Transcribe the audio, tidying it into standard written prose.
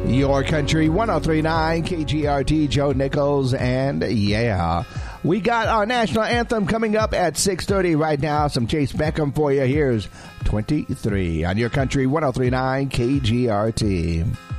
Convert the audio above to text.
Your Country 103.9 KGRT, Joe Nichols, and yeah, we got our national anthem coming up at 6:30 right now. Some Chase Beckham for you. Here's 23 on Your Country 103.9 KGRT.